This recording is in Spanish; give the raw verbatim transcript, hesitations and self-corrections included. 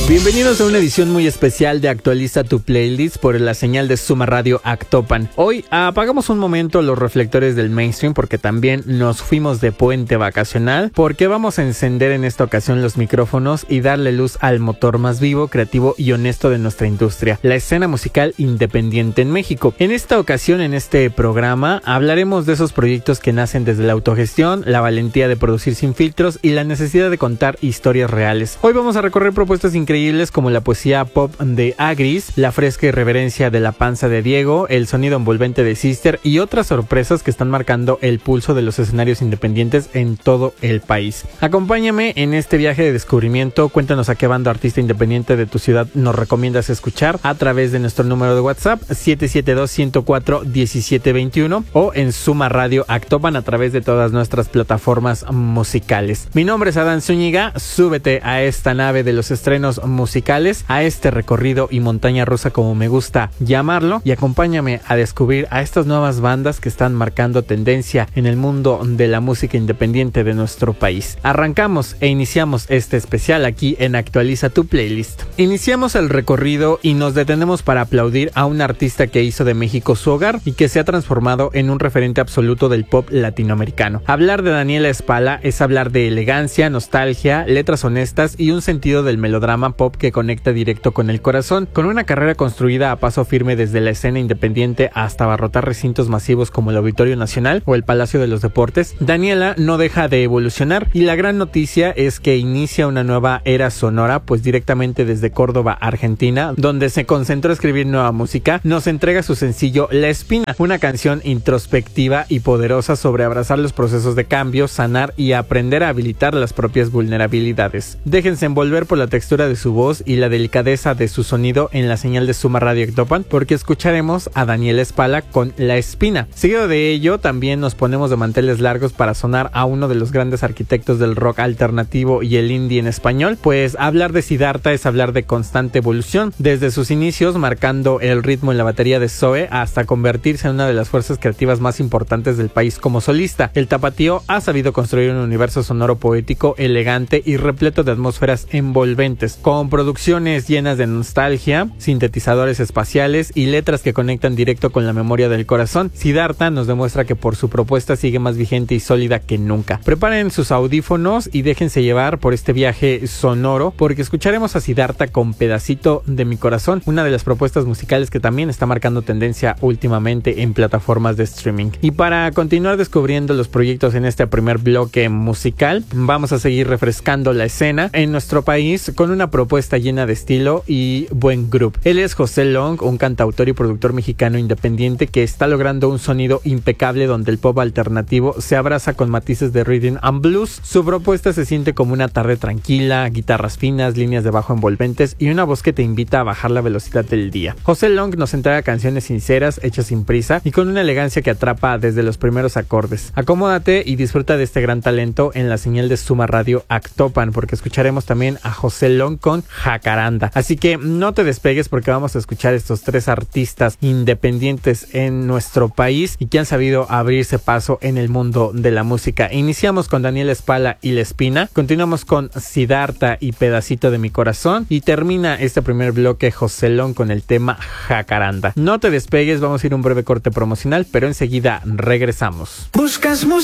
Bienvenidos a una edición muy especial de Actualiza tu Playlist por la señal de Suma Radio Actopan. Hoy apagamos un momento los reflectores del mainstream porque también nos fuimos de puente vacacional, porque vamos a encender en esta ocasión los micrófonos y darle luz al motor más vivo, creativo y honesto de nuestra industria, la escena musical independiente en México. En esta ocasión, en este programa, hablaremos de esos proyectos que nacen desde la autogestión, la valentía de producir sin filtros y la necesidad de contar historias reales. Hoy vamos a recorrer propuestas increíbles como la poesía pop de Agris, la fresca irreverencia de La Panza de Diego, el sonido envolvente de Sister y otras sorpresas que están marcando el pulso de los escenarios independientes en todo el país. Acompáñame en este viaje de descubrimiento. Cuéntanos a qué banda artista independiente de tu ciudad nos recomiendas escuchar a través de nuestro número de WhatsApp siete siete dos, uno cero cuatro, uno siete dos uno o en Suma Radio Actopan a través de todas nuestras plataformas musicales. Mi nombre es Adán Zúñiga. Súbete a esta nave de los estrenos musicales, a este recorrido y montaña rusa como me gusta llamarlo, y acompáñame a descubrir a estas nuevas bandas que están marcando tendencia en el mundo de la música independiente de nuestro país. Arrancamos e iniciamos este especial aquí en Actualiza tu Playlist. Iniciamos el recorrido y nos detenemos para aplaudir a un artista que hizo de México su hogar y que se ha transformado en un referente absoluto del pop latinoamericano. Hablar de Daniela Spala es hablar de elegancia, nostalgia, letras honestas y un sentido del melodrama pop que conecta directo con el corazón. Con una carrera construida a paso firme desde la escena independiente hasta abarrotar recintos masivos como el Auditorio Nacional o el Palacio de los Deportes, Daniela no deja de evolucionar, y la gran noticia es que inicia una nueva era sonora, pues directamente desde Córdoba, Argentina, donde se concentró a escribir nueva música, nos entrega su sencillo La Espina, una canción introspectiva y poderosa sobre abrazar los procesos de cambio, sanar y aprender a habilitar las propias vulnerabilidades. Déjense envolver por la textura de su voz y la delicadeza de su sonido en la señal de Suma Radio Actopan, porque escucharemos a Daniela Spala con La Espina. Seguido de ello, también nos ponemos de manteles largos para sonar a uno de los grandes arquitectos del rock alternativo y el indie en español, pues hablar de Siddhartha es hablar de constante evolución, desde sus inicios marcando el ritmo en la batería de Zoe hasta convertirse en una de las fuerzas creativas más importantes del país como solista. El tapatío ha sabido construir un universo sonoro poético, elegante y repleto de atmósferas envolventes, con producciones llenas de nostalgia, sintetizadores espaciales y letras que conectan directo con la memoria del corazón. Siddhartha nos demuestra que por su propuesta sigue más vigente y sólida que nunca. Preparen sus audífonos y déjense llevar por este viaje sonoro, porque escucharemos a Siddhartha con Pedacito de mi Corazón, una de las propuestas musicales que también está marcando tendencia últimamente en plataformas de streaming. Y para continuar descubriendo los proyectos en este primer bloque musical, vamos a seguir refrescando la escena en nuestro país con una propuesta llena de estilo y buen groove. Él es José Long, un cantautor y productor mexicano independiente que está logrando un sonido impecable donde el pop alternativo se abraza con matices de rhythm and blues. Su propuesta se siente como una tarde tranquila, guitarras finas, líneas de bajo envolventes y una voz que te invita a bajar la velocidad del día. José Long nos entrega canciones sinceras, hechas sin prisa y con una elegancia que atrapa desde los primeros acordes. Acomódate y disfruta de este gran talento en la señal de Suma Radio Actopan, porque escucharemos también a José Long con Jacaranda. Así que no te despegues, porque vamos a escuchar estos tres artistas independientes en nuestro país y que han sabido abrirse paso en el mundo de la música. Iniciamos con Daniela Spala y La Espina, continuamos con Siddhartha y Pedacito de mi Corazón, y termina este primer bloque José Long con el tema Jacaranda. No te despegues, vamos a ir a un breve corte promocional, pero enseguida regresamos. Buscas música.